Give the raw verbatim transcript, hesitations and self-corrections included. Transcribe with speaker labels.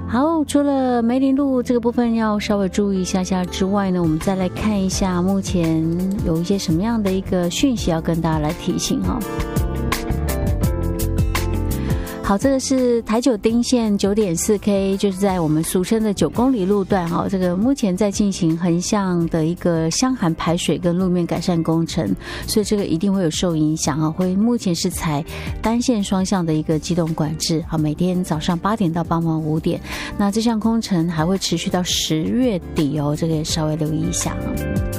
Speaker 1: 好，除了梅林路这个部分要稍微注意一下下之外呢，我们再来看一下目前有一些什么样的一个讯息要跟大家来提醒哈。好，这个是台九丁线 九点四 K， 就是在我们俗称的九公里路段哈，这个目前在进行横向的一个箱涵排水跟路面改善工程，所以这个一定会有受影响啊。会目前是采单线双向的一个机动管制，好，每天早上八点到傍晚五点，那这项工程还会持续到十月底哦，这个也稍微留意一下哈。